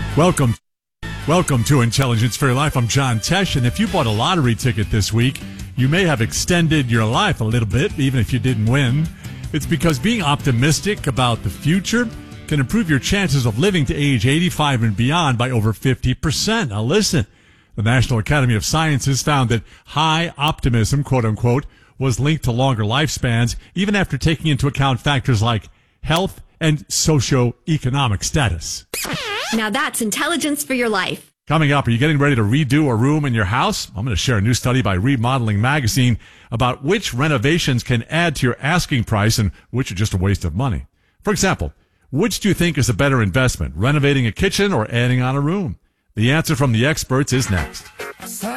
Welcome to Intelligence for Your Life. I'm John Tesh, and if you bought a lottery ticket this week, you may have extended your life a little bit, even if you didn't win. It's because being optimistic about the future can improve your chances of living to age 85 and beyond by over 50%. Now listen, the National Academy of Sciences found that high optimism, quote unquote, was linked to longer lifespans, even after taking into account factors like health and socioeconomic status. Now that's Intelligence for Your Life. Coming up, are you getting ready to redo a room in your house? I'm going to share a new study by Remodeling Magazine about which renovations can add to your asking price and which are just a waste of money. For example, which do you think is a better investment, renovating a kitchen or adding on a room? The answer from the experts is next.